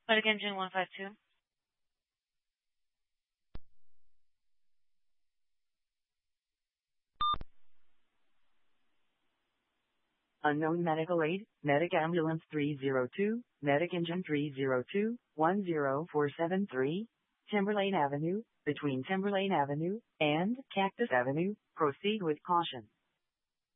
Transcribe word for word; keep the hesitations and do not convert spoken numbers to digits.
Medic Engine one five two. Unknown medical aid, Medic Ambulance three zero two, Medic Engine three zero two, one zero four seven three, Timberlane Avenue, between Timberlane Avenue and Cactus Avenue, proceed with caution.